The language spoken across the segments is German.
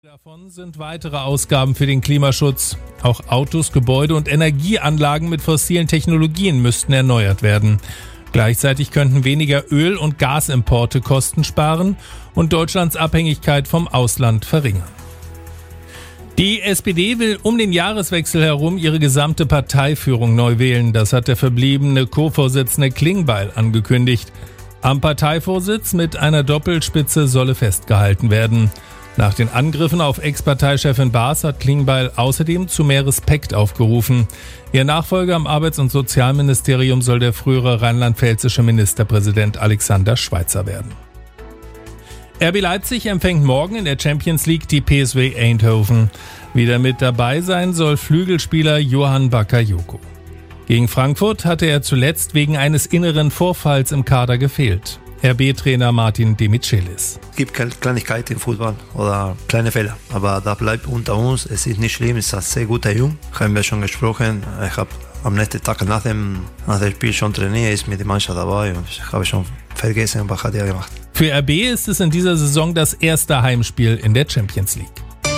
Davon sind weitere Ausgaben für den Klimaschutz. Auch Autos, Gebäude und Energieanlagen mit fossilen Technologien müssten erneuert werden. Gleichzeitig könnten weniger Öl- und Gasimporte Kosten sparen und Deutschlands Abhängigkeit vom Ausland verringern. Die SPD will um den Jahreswechsel herum ihre gesamte Parteiführung neu wählen. Das hat der verbliebene Co-Vorsitzende Klingbeil angekündigt. Am Parteivorsitz mit einer Doppelspitze solle festgehalten werden. Nach den Angriffen auf Ex-Parteichefin Baas hat Klingbeil außerdem zu mehr Respekt aufgerufen. Ihr Nachfolger im Arbeits- und Sozialministerium soll der frühere rheinland-pfälzische Ministerpräsident Alexander Schweitzer werden. RB Leipzig empfängt morgen in der Champions League die PSV Eindhoven. Wieder mit dabei sein soll Flügelspieler Johan Bakayoko. Gegen Frankfurt hatte er zuletzt wegen eines inneren Vorfalls im Kader gefehlt. RB-Trainer Martin Demichelis. Es gibt Kleinigkeiten im Fußball oder kleine Fehler, aber da bleibt unter uns. Es ist nicht schlimm, es ist ein sehr guter Junge. Haben wir schon gesprochen. Ich habe am nächsten Tag nach dem Spiel schon trainiert, ist mit der Mannschaft dabei und ich habe schon vergessen, was hat er gemacht. Für RB ist es in dieser Saison das erste Heimspiel in der Champions League.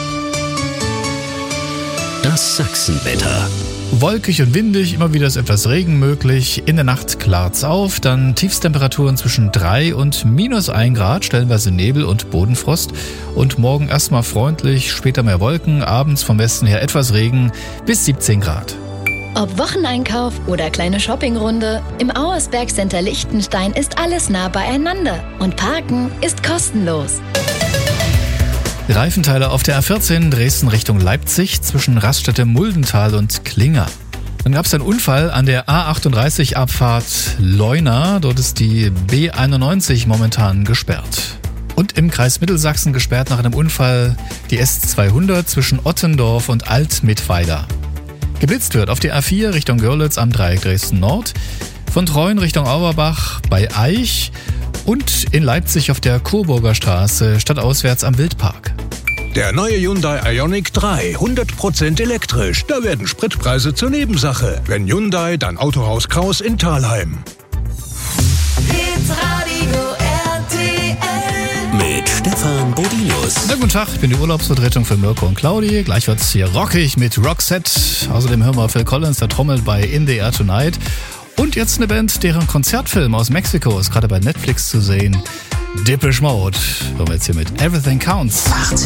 Das Sachsenwetter. Wolkig und windig, immer wieder ist etwas Regen möglich. In der Nacht klart's auf, dann Tiefstemperaturen zwischen 3 und -1 Grad, stellenweise Nebel und Bodenfrost. Und morgen erstmal freundlich, später mehr Wolken, abends vom Westen her etwas Regen, bis 17 Grad. Ob Wocheneinkauf oder kleine Shoppingrunde, im Auersberg Center Liechtenstein ist alles nah beieinander und Parken ist kostenlos. Reifenteile auf der A14 Dresden Richtung Leipzig zwischen Raststätte Muldental und Klinger. Dann gab es einen Unfall an der A38 Abfahrt Leuna. Dort ist die B91 momentan gesperrt. Und im Kreis Mittelsachsen gesperrt nach einem Unfall die S200 zwischen Ottendorf und Alt-Mittweida. Geblitzt wird auf die A4 Richtung Görlitz am Dreieck Dresden Nord, von Treuen Richtung Auerbach bei Eich und in Leipzig auf der Coburger Straße stadtauswärts am Wildpark. Der neue Hyundai Ioniq 3, 100% elektrisch. Da werden Spritpreise zur Nebensache. Wenn Hyundai, dann Autohaus Kraus in Thalheim. Mit Stefan Bodinus. Na, guten Tag, ich bin die Urlaubsvertretung für Mirko und Claudi. Gleich wird's hier rockig mit Roxette. Außerdem hören wir Phil Collins, der trommelt bei In the Air Tonight. Und jetzt eine Band, deren Konzertfilm aus Mexiko ist gerade bei Netflix zu sehen. Depeche Mode. Hören wir jetzt hier mit Everything Counts.